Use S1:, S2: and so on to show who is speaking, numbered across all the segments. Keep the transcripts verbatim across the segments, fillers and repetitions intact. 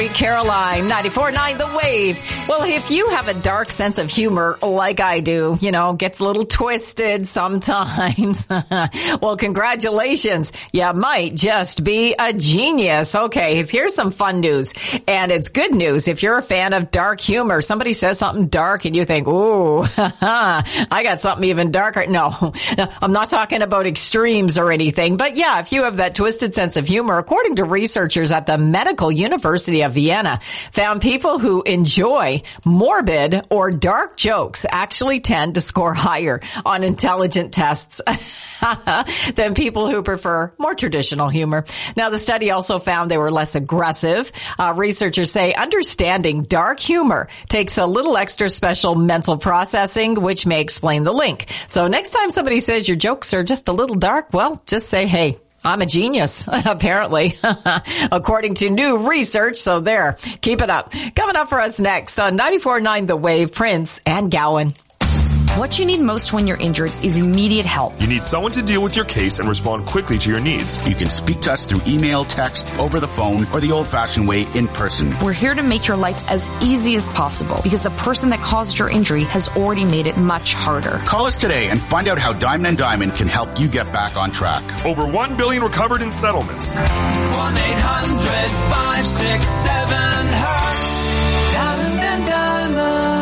S1: Caroline, ninety-four point nine The Wave. Well, if you have a dark sense of humor like I do, you know, gets a little twisted sometimes. Well, congratulations. You might just be a genius. Okay, here's some fun news. And it's good news if you're a fan of dark humor. Somebody says something dark and you think, ooh, I got something even darker. No, I'm not talking about extremes or anything. But yeah, if you have that twisted sense of humor, according to researchers at the Medical University of Vienna, found people who enjoy morbid or dark jokes actually tend to score higher on intelligent tests than people who prefer more traditional humor. Now, the study also found they were less aggressive. Uh, researchers say understanding dark humor takes a little extra special mental processing, which may explain the link. So next time somebody says your jokes are just a little dark, well, just say, hey, I'm a genius, apparently, according to new research. So there, keep it up. Coming up for us next on ninety-four point nine The Wave, Prince and Gowan.
S2: What you need most when you're injured is immediate help.
S3: You need someone to deal with your case and respond quickly to your needs.
S4: You can speak to us through email, text, over the phone, or the old-fashioned way, in person.
S2: We're here to make your life as easy as possible because the person that caused your injury has already made it much harder.
S4: Call us today and find out how Diamond and Diamond can help you get back on track.
S3: Over one billion dollars recovered in settlements.
S5: one eight hundred five six seven hurt. Diamond and Diamond.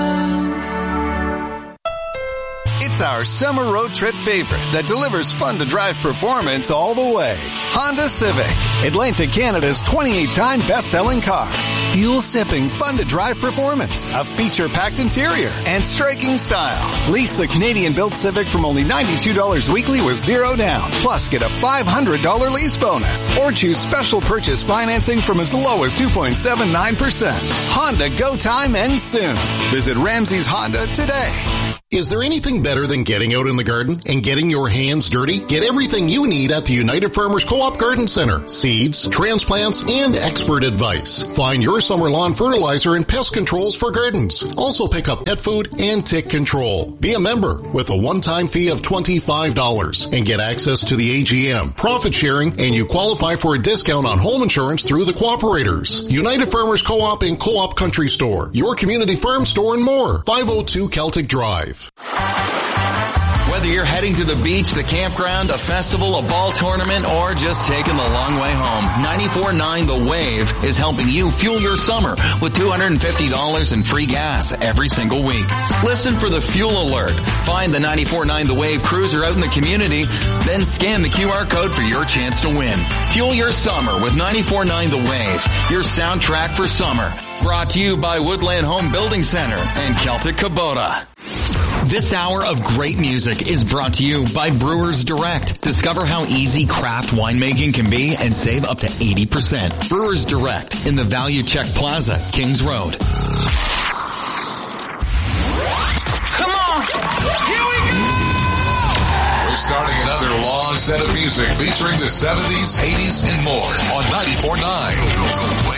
S6: It's our summer road trip favorite that delivers fun-to-drive performance all the way. Honda Civic, Atlantic Canada's twenty-eight time best-selling car. Fuel-sipping, fun-to-drive performance, a feature-packed interior, and striking style. Lease the Canadian-built Civic from only ninety-two dollars weekly with zero down. Plus, get a five hundred dollars lease bonus. Or choose special purchase financing from as low as two point seven nine percent. Honda Go Time ends soon. Visit Ramsey's Honda today.
S7: Is there anything better than getting out in the garden and getting your hands dirty? Get everything you need at the United Farmers Co-op Garden Center. Seeds, transplants, and expert advice. Find your summer lawn fertilizer and pest controls for gardens. Also pick up pet food and tick control. Be a member with a one-time fee of twenty-five dollars and get access to the A G M, profit sharing, and you qualify for a discount on home insurance through the cooperators. United Farmers Co-op and Co-op Country Store. Your community farm store and more. five oh two Celtic Drive.
S8: Whether you're heading to the beach, the campground, a festival, a ball tournament, or just taking the long way home, ninety-four point nine The Wave is helping you fuel your summer with two hundred fifty dollars in free gas every single week. Listen for the fuel alert. Find the ninety-four point nine The Wave cruiser out in the community, then scan the Q R code for your chance to win. Fuel your summer with ninety-four point nine The Wave, your soundtrack for summer. Brought to you by Woodland Home Building Center and Celtic Kubota. This hour of great music is brought to you by Brewers Direct. Discover how easy craft winemaking can be and save up to eighty percent. Brewers Direct in the Value Check Plaza, Kings Road.
S9: Come on! Here we go!
S10: We're starting another long set of music featuring the seventies, eighties, and more on ninety-four point nine.